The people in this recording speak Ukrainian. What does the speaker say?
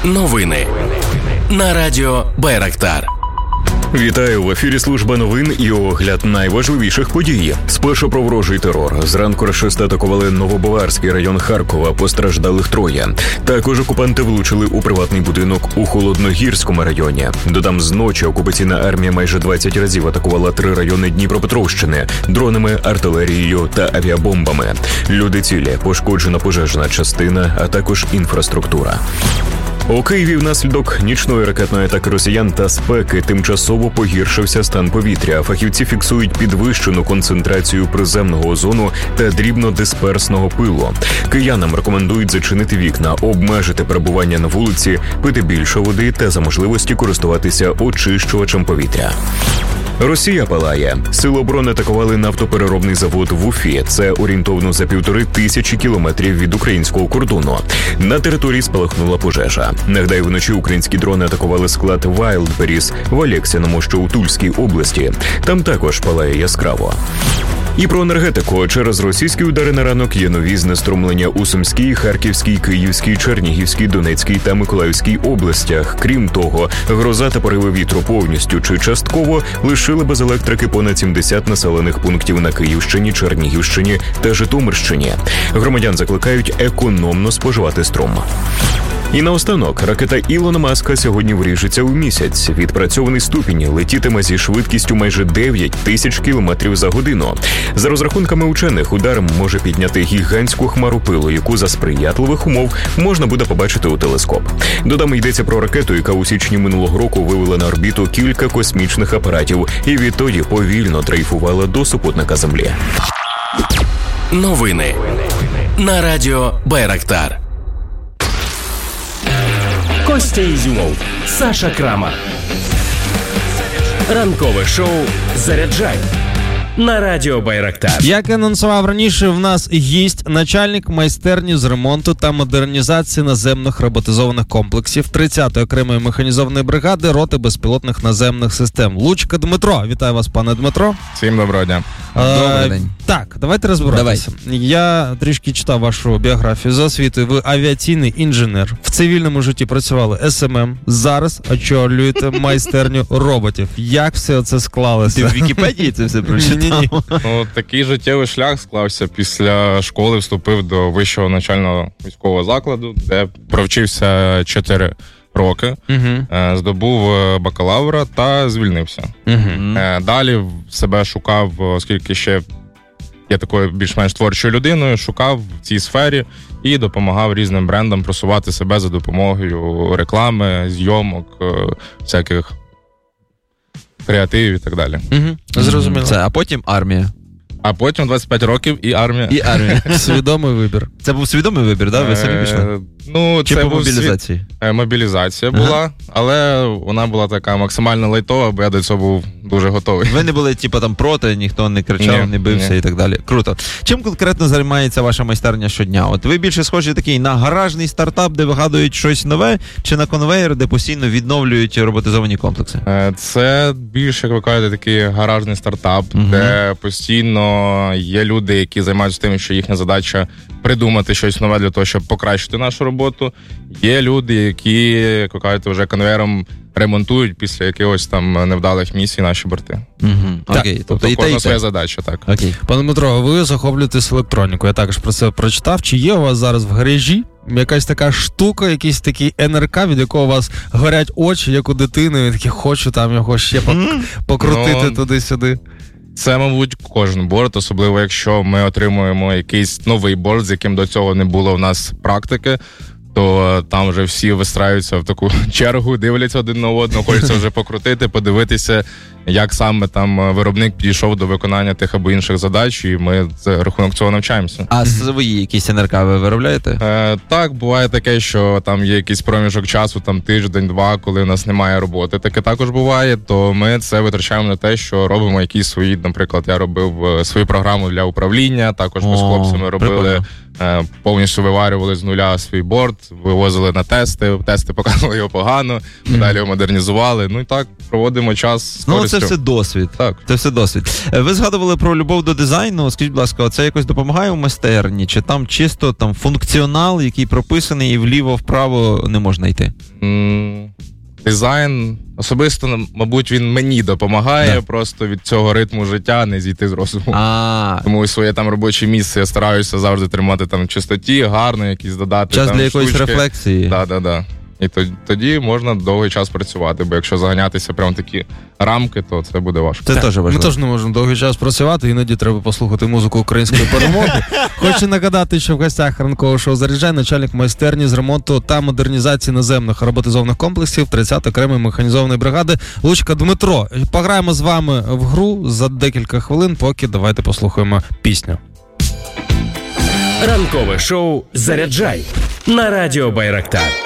Новини на радіо Байрактар. Вітаю, в ефірі служба новин і огляд найважливіших подій. Спершу про ворожий терор. Зранку рашисти атакували Новобаварський район Харкова, постраждалих 3. Також окупанти влучили у приватний будинок у Холодногірському районі. Додам, зночі окупаційна армія майже 20 разів атакувала 3 райони Дніпропетровщини дронами, артилерією та авіабомбами. Люди цілі, пошкоджена пожежна частина, а також інфраструктура. У Києві внаслідок нічної ракетної атаки росіян та спеки тимчасово погіршився стан повітря. Фахівці фіксують підвищену концентрацію приземного озону та дрібнодисперсного пилу. Киянам рекомендують зачинити вікна, обмежити перебування на вулиці, пити більше води та за можливості користуватися очищувачем повітря. Росія палає. Сили оборони атакували нафтопереробний завод в Уфі. Це орієнтовно за 1500 кілометрів від українського кордону. На території спалахнула пожежа. Нагадаю, вночі українські дрони атакували склад Wildberries в Алексіному, що у Тульській області. Там також палає яскраво. І про енергетику. Через російські удари на ранок є нові знеструмлення у Сумській, Харківській, Київській, Чернігівській, Донецькій та Миколаївській областях. Крім того, гроза та пориви вітру повністю чи частково лишили без електрики понад 70 населених пунктів на Київщині, Чернігівщині та Житомирщині. Громадян закликають економно споживати струм. І наостанок, ракета Ілона Маска сьогодні вріжеться у місяць. Відпрацьований ступінь летітиме зі швидкістю майже 9000 км за годину. За розрахунками учених, удар може підняти гігантську хмару пилу, яку за сприятливих умов можна буде побачити у телескоп. Додам, йдеться про ракету, яка у січні минулого року вивела на орбіту кілька космічних апаратів і відтоді повільно дрейфувала до супутника Землі. Новини на радіо Байрактар. Костя Ізюмов, Саша Крамар. Ранкове шоу «Заряджай» на радіо Байрактар. Як анонсував раніше, в нас гість, начальник майстерні з ремонту та модернізації наземних роботизованих комплексів 30-ї окремої механізованої бригади роти безпілотних наземних систем. Лучка Дмитро. Вітаю вас, пане Дмитро. Всім доброго дня. Добрий день. Так, давайте розбиратися. Я трішки читав вашу біографію. За освітою ви авіаційний інженер. В цивільному житті працювали СММ. Зараз очолюєте майстерню роботів. Як все це склалося? Ти в Вікіпедії це все прочитав? Ну, такий життєвий шлях склався. Після школи вступив до вищого навчального військового закладу, де провчився 4 роки, здобув бакалавра та звільнився. Далі себе шукав, оскільки ще є такою більш-менш творчою людиною, шукав в цій сфері і допомагав різним брендам просувати себе за допомогою реклами, зйомок, всяких креативів і так далі. Зрозуміло. А потім армія. А потім 25 років і армія. І армія. Свідомий вибір. Це був свідомий вибір, да? Ви самі пішли? Ну, чи це по був мобілізації? Мобілізація була, але вона була така максимально лайтова, бо я до цього був дуже готовий. Ви не були, там, проти, ніхто не кричав, не бився і так далі. Круто. Чим конкретно займається ваша майстерня щодня? От ви більше схожі такий на гаражний стартап, де вигадують щось нове, чи на конвейер, де постійно відновлюють роботизовані комплекси? Це більше, як ви кажете, такий гаражний стартап, де постійно є люди, які займаються тим, що їхня задача придумати щось нове для того, щоб покращити нашу роботу. Є люди, які, як ви кажете, вже конвейером ремонтують після якихось там невдалих місій наші борти. Окей. Тобто кожна своя задача, так. Окей. Пане Дмитро, ви захоплюєтесь електронікою. Я також про це прочитав. Чи є у вас зараз в гаражі якась така штука, якийсь такий НРК, від якого у вас горять очі, як у дитини, і такі, хочу там його ще покрутити туди-сюди? Це, мабуть, кожен борт, особливо якщо ми отримуємо якийсь новий борт, з яким до цього не було в нас практики, то там вже всі вистраюються в таку чергу, дивляться один на одного, хочеться вже покрутити, подивитися, як саме там виробник підійшов до виконання тих або інших задач, і ми за рахунок цього навчаємося. А свої якісь НРК ви виробляєте? Так, буває таке, що там є якийсь проміжок часу, там тиждень-два, коли у нас немає роботи. Таке також буває, то ми це витрачаємо на те, що робимо якісь свої, наприклад, я робив свою програму для управління, також ми з хлопцями робили повністю виварювали з нуля свій борт, вивозили на тести показували його погано, далі його модернізували. Ну і так, проводимо час з користю. Це все досвід. Так. Це все досвід. Ви згадували про любов до дизайну. Скажіть, будь ласка, це якось допомагає у майстерні? Чи там чисто там функціонал, який прописаний і вліво-вправо не можна йти? Дизайн, особисто, мабуть, він мені допомагає, просто від цього ритму життя не зійти з розуму. Тому своє там робоче місце я стараюся завжди тримати там в чистоті, гарно якісь додати. Час там для якоїсь штучки. рефлексії. Да. І тоді можна довгий час працювати, бо якщо заганятися прямо такі рамки, то це буде важко. Це теж важливо. Ми теж не можемо довгий час працювати, іноді треба послухати музику української перемоги. Хочу нагадати, що в гостях ранкового шоу «Заряджай» начальник майстерні з ремонту та модернізації наземних роботизованих комплексів 30-ї окремої механізованої бригади Лучка Дмитро. Пограємо з вами в гру за декілька хвилин, поки давайте послухаємо пісню. Ранкове шоу «Заряджай» на радіо Байрактар.